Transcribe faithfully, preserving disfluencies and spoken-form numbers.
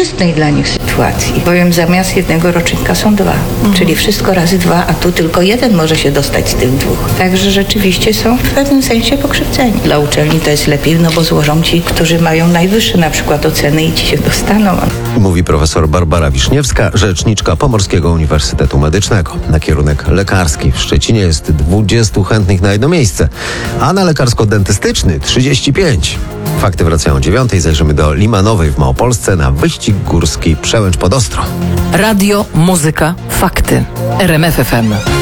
niekorzystnej dla nich sytuacji, bowiem zamiast jednego rocznika są dwa, mhm. czyli wszystko razy dwa, a tu tylko jeden może się dostać z tych dwóch. Także rzeczywiście są w pewnym sensie pokrzywdzeni. Dla uczelni to jest lepiej, no bo złożą ci, którzy mają najwyższe na przykład oceny i ci się dostaną. Mówi profesor Barbara Wiszniewska, rzeczniczka Pomorskiego Uniwersytetu Medycznego. Na kierunek lekarski w Szczecinie jest dwudziestu chętnych na jedno miejsce, a na lekarsko-dentystyczny trzydzieści pięć. Fakty wracają o dziewiątej. Zajrzymy do Limanowej w Małopolsce na wyścig górski Przełęcz pod Ostrą. Radio, muzyka, fakty. R M F F M.